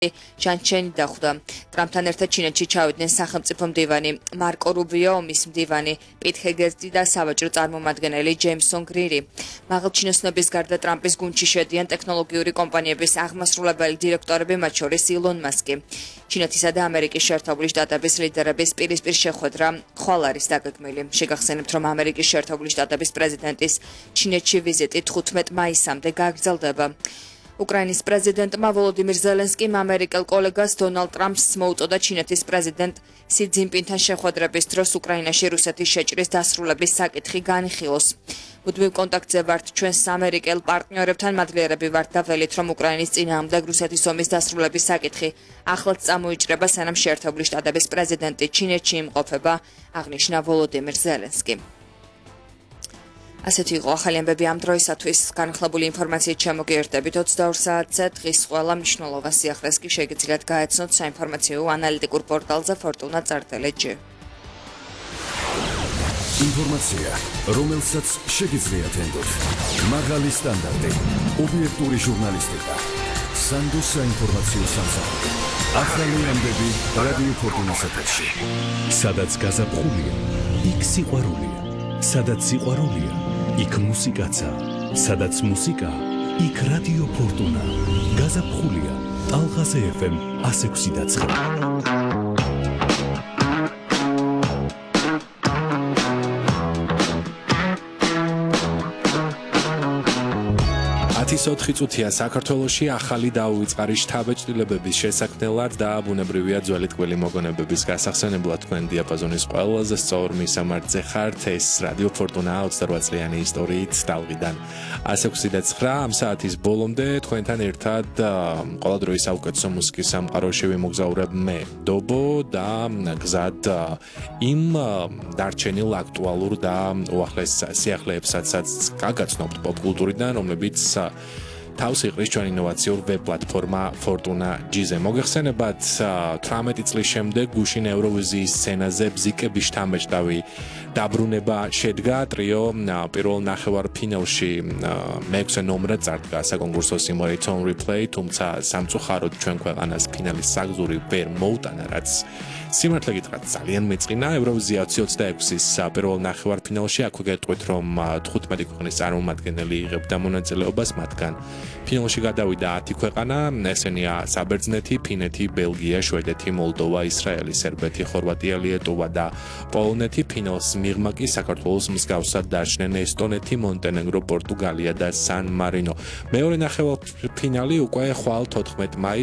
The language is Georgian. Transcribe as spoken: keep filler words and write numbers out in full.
ჟანჩენი დახვდა. ტრამპთან ერთად ჩინეთში ჩავიდნენ სახელმწიფო მდივანი მარკო რუბიო, ომის მდივანი პიტ ჰეგეტი და სავაჭრო წარმომადგენელი ჯეიმსონ გრირი. მაღალჩინოსნების გარდა ტრამპის გუნდში შედიან ტექნოლოგიური კომპანიების აღმასრულებელი დირექტორები, მათ შორის ილონ მასკი. ჩინეთისა და ამერიკის შეერთებული შტატების ლიდერების პირისპირ შეხვედრა ხვალ არის დაგეგმილი. შეგახსენებთ, რომ ამერიკის შეერთებული შტატების პრეზიდენტის ჩინეთში ვიზიტი თხუთმეტ მაისამდე გაგრძელდება. უკრაინის პრეზიდენტმა ვოლოდიმირ ზელენსკიმ ამერიკელ კოლეგას დონალდ ტრამპს მოუწოდა ჩინეთის პრეზიდენტ სი ძინპინთან შეხვედრების დროს უკრაინაში რუსეთის შეჭრის დასრულების საკითხი განიხილოს. მუდმივ კონტაქტზე ვართ ჩვენს ამერიკელ პარტნიორებთან, მადლიერები ვართ და ველით, რომ უკრაინის წინააღმდეგ რუსეთის ომის დასრულების საკითხი ახლაც წამოიჭრება, სანამ შეერთებული შტატების პრეზიდენტი ჩინეთში იმყოფება, აღნიშნა ვოლოდიმირ ზელენსკი. ასეთი იყო ახალი ამბები ამ დროისათვის. განხილებული ინფორმაციით შემოგიერთდებით ოცდაორ საათზე. დღის ყველა მნიშვნელოვან სიახლეს კი შეგიძლიათ გაეცნოთ საინფორმაციო ანალიტიკურ პორტალზე ფორტუნა წარდელეჯი. ინფორმაცია, რომელსაც შეგიძლიათ ენდოთ. მაღალი სტანდარტი, ობიექტური ჟურნალისტიკა. სანდოს საინფორმაციო სამსახური. ახალი ამბები რადიო ფორტუნას ეთერში. სადაც გაზაფხულია, იქ სიყვარულია. სადაც სიყვარულია, იქ მუსიკაცა. სადაც მუსიკა, იქ რადიო ფორტუნა. გაზაფხულია, ტალღაზე ეფ ემ ათს ექვსი და ცხრა. ათის ოთხი წუთია საქართველოში ახალი დაუვიწყარი შთაბეჭდილებების შესაქმნელად და ბუნებრივია ძველი ტკბილი მოგონებების გასახსენებლად თქვენ დიაპაზონის ყველაზე სწორ მისამართზე ხართ. ეს რადიო ფორტუნა ოცდაოთხ წლიანი ისტორიით ტალღიდან ათს ექვსი და ცხრა. ამ საათის ბოლომდე თქვენთან ერთად ყველა დროის საუკეთესო მუსიკის სამყაროში ვიმოგზაურებ მე დობო და გზად იმ დარჩენილ აქტუალურ და უახლეს სიახლეებსაც გაგაცნობთ პოპკულტურიდან, რომლებიც თავს იყრის ჩვენ ინოვაციურ ვებ პლატფორმა Fortuna G-ზე. მოგეხსენებათ, თვრამეტი წლის შემდეგ გუშინ ევროვიზიის სცენაზე ბზიკების შთამბეჭდავი დაბრუნება შედგა. ტრიო პირველ ნახევარფინალში მეექვსე ნომრად წარდგა საკონკურსო სიმღერით Tone Replay, თუმცა სამწუხაროდ ჩვენ ქვეყანას ფინალის საგზური ვერ მოუტანა, რაც სიმართლე გითხრათ ძალიან მეწყინა. ევროვიზია ოცი ოცდაექვსის პირველ ნახევარფინალში აქვე გეტყვით, რომ თხუთმეტი ქვეყნის წარმომადგენელი იღებდა მონაწილეობას, მათგან ფინალში გადავიდა ათი ქვეყანა, ესენია საბერძნეთი, ფინეთი, ბელგია, შვედეთი, მოლდოვა, ისრაელი, სერბეთი, ხორვატია, ლიეტუვა და პოლონეთი. ფინალს მიღმა კი საქართველოს მსგავსად დარჩნენ ესტონეთი, მონტენეგრო, პორტუგალია და სან მარინო. მეორე ნახევარფინალი უკვე ხვალ თოთხმეტ მაისს